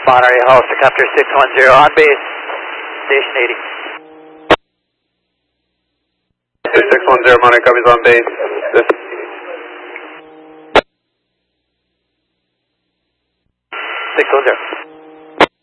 Monterey helicopter 610 on base, station 80. 610 Monterey copies on base. 610.